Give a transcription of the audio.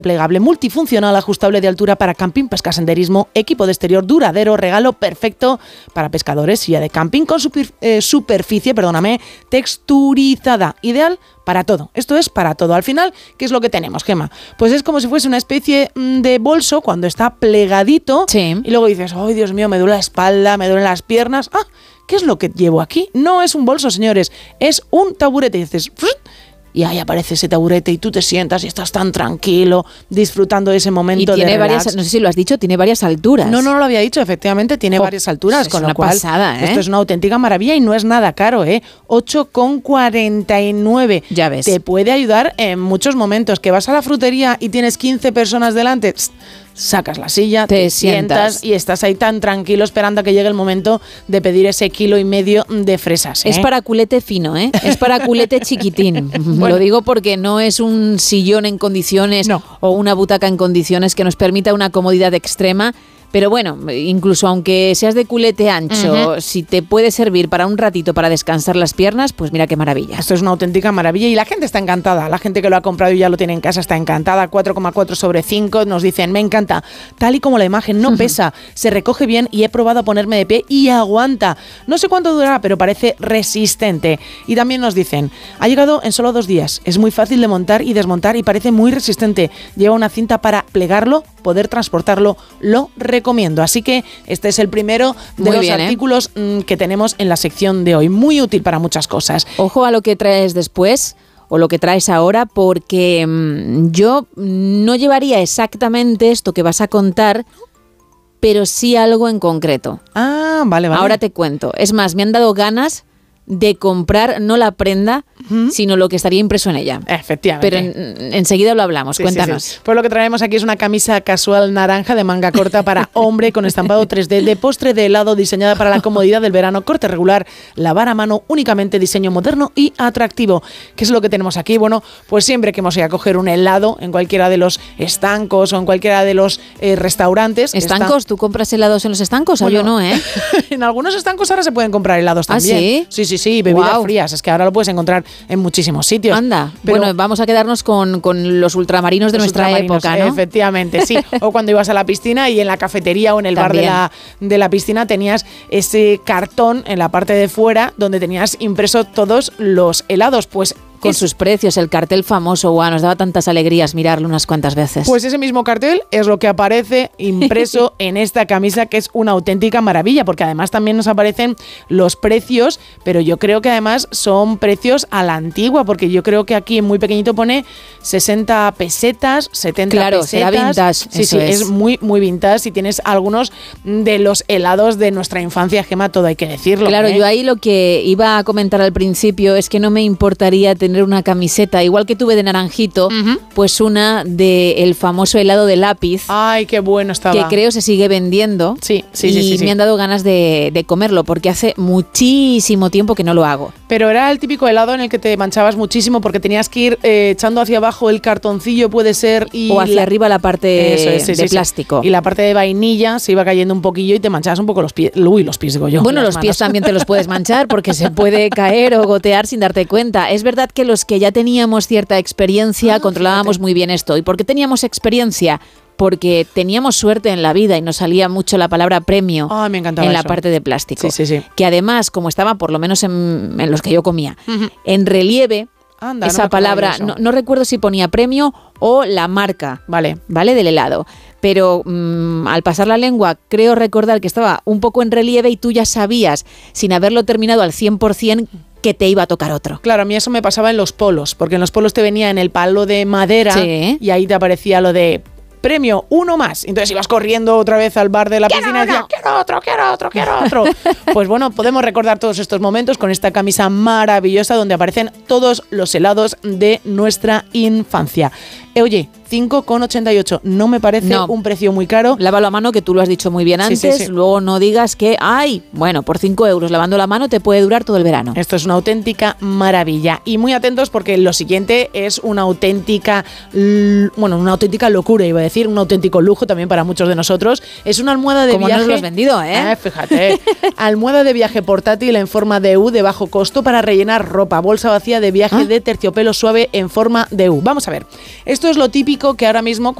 plegable, multifuncional, ajustable de altura para camping, pesca, senderismo, equipo de exterior duradero, regalo perfecto para pescadores, silla de camping con superficie, texturizada, ideal para todo. Esto es para todo. Al final, ¿qué es lo que tenemos, Gemma? Pues es como si fuese una especie de bolso cuando está plegadito, sí. Y luego dices, ¡ay, Dios mío, me duele la espalda, me duelen las piernas! ¡Ah! ¿Qué es lo que llevo aquí? No es un bolso, señores, es un taburete. Y dices, y ahí aparece ese taburete y tú te sientas y estás tan tranquilo, disfrutando de ese momento y tiene de relax. varias, no sé si lo has dicho, tiene varias alturas. No lo había dicho, efectivamente, tiene varias alturas, es con una lo cual pasada, esto es una auténtica maravilla y no es nada caro, 8,49. Ya ves. Te puede ayudar en muchos momentos, que vas a la frutería y tienes 15 personas delante, sacas la silla, te sientas y estás ahí tan tranquilo esperando a que llegue el momento de pedir ese 1,5 kilos de fresas. Es para culete fino, es para culete chiquitín. Bueno. Lo digo porque no es un sillón en condiciones o una butaca en condiciones que nos permita una comodidad extrema. Pero bueno, incluso aunque seas de culete ancho, si te puede servir para un ratito para descansar las piernas, pues mira qué maravilla. Esto es una auténtica maravilla y la gente está encantada. La gente que lo ha comprado y ya lo tiene en casa está encantada. 4,4/5 nos dicen, me encanta. Tal y como la imagen, no pesa, se recoge bien y he probado a ponerme de pie y aguanta. No sé cuánto durará, pero parece resistente. Y también nos dicen, ha llegado en solo 2 días. Es muy fácil de montar y desmontar y parece muy resistente. Lleva una cinta para plegarlo, poder transportarlo, lo recomiendo. Así que este es el primero de los artículos que tenemos en la sección de hoy. Muy útil para muchas cosas. Ojo a lo que traes después o lo que traes ahora, porque yo no llevaría exactamente esto que vas a contar, pero sí algo en concreto. Ah, vale. Ahora te cuento. Es más, me han dado ganas de comprar no la prenda, sino lo que estaría impreso en ella. Efectivamente. Pero enseguida lo hablamos, cuéntanos. Sí. Pues lo que traemos aquí es una camisa casual naranja de manga corta para hombre con estampado 3D de postre de helado diseñada para la comodidad del verano, corte regular, lavar a mano, únicamente diseño moderno y atractivo. ¿Qué es lo que tenemos aquí? Bueno, pues siempre que hemos ido a coger un helado en cualquiera de los estancos o en cualquiera de los restaurantes. ¿Estancos? ¿Tú compras helados en los estancos? Bueno, yo no, En algunos estancos ahora se pueden comprar helados también. ¿Ah, sí? Sí, bebidas frías. Es que ahora lo puedes encontrar en muchísimos sitios. Anda, pero bueno, vamos a quedarnos con los ultramarinos de nuestra época, ¿no? Efectivamente, sí. O cuando ibas a la piscina y en la cafetería o en el también. bar de la piscina tenías ese cartón en la parte de fuera donde tenías impreso todos los helados, pues con sus precios, el cartel famoso, nos daba tantas alegrías mirarlo unas cuantas veces. Pues ese mismo cartel es lo que aparece impreso en esta camisa, que es una auténtica maravilla, porque además también nos aparecen los precios, pero yo creo que además son precios a la antigua, porque yo creo que aquí en muy pequeñito pone 60 pesetas, 70 claro, pesetas. Será vintage. Sí, es muy, muy vintage y tienes algunos de los helados de nuestra infancia, Gemma, todo hay que decirlo. Claro, yo ahí lo que iba a comentar al principio es que no me importaría tener una camiseta, igual que tuve de naranjito, pues una del famoso helado de lápiz. Ay, qué bueno estaba. Que creo se sigue vendiendo. Sí. Me han dado ganas de comerlo, porque hace muchísimo tiempo que no lo hago. Pero era el típico helado en el que te manchabas muchísimo porque tenías que ir echando hacia abajo el cartoncillo, puede ser, o hacia arriba la parte de plástico. Y la parte de vainilla se iba cayendo un poquillo y te manchabas un poco los pies. Uy, los pies digo yo. Bueno, los pies también te los puedes manchar porque se puede caer o gotear sin darte cuenta. Es verdad que los que ya teníamos cierta experiencia controlábamos muy bien esto. ¿Y por qué teníamos experiencia? Porque teníamos suerte en la vida y nos salía mucho la palabra premio me encantaba en la eso. parte de plástico. Sí. Que además, como estaba por lo menos en los que yo comía, en relieve, esa palabra, no recuerdo si ponía premio o la marca, ¿vale? Del helado. Pero al pasar la lengua, creo recordar que estaba un poco en relieve y tú ya sabías, sin haberlo terminado al 100%, que te iba a tocar otro. Claro, a mí eso me pasaba en los polos, porque en los polos te venía en el palo de madera y ahí te aparecía lo de premio, uno más. Entonces ibas corriendo otra vez al bar de la piscina y decías, quiero otro. Pues bueno, podemos recordar todos estos momentos con esta camisa maravillosa donde aparecen todos los helados de nuestra infancia. Oye, 5,88 no me parece un precio muy caro. Lávalo a mano, que tú lo has dicho muy bien antes. Luego no digas que, por 5 euros lavando la mano te puede durar todo el verano. Esto es una auténtica maravilla. Y muy atentos porque lo siguiente es una auténtica locura, iba a decir, un auténtico lujo también para muchos de nosotros. Es una almohada de viaje. ¿Cómo nos lo has vendido, fíjate. Almohada de viaje portátil en forma de U de bajo costo para rellenar ropa. Bolsa vacía de viaje de terciopelo suave en forma de U. Vamos a ver. Esto esto es lo típico que ahora mismo